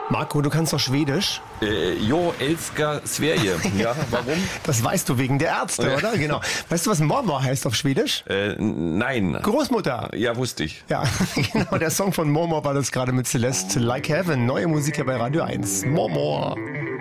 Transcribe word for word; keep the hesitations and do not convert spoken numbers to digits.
Marco, du kannst doch Schwedisch. Äh, jo, älskar Sverige. Ja, warum? Das weißt du wegen der Ärzte, Ja. oder? Genau. Weißt du, was Mormor heißt auf Schwedisch? Äh, nein. Großmutter. Ja, wusste ich. Ja, genau. Der Song von Mormor war das gerade mit Celeste. Like Heaven. Neue Musik hier bei Radio eins. Mormor.